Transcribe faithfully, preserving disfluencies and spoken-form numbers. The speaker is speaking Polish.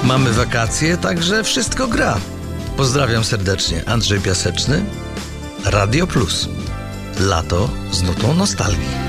Mamy wakacje, także wszystko gra. Pozdrawiam serdecznie. Andrzej Piaseczny, Radio Plus. Lato z nutą nostalgii.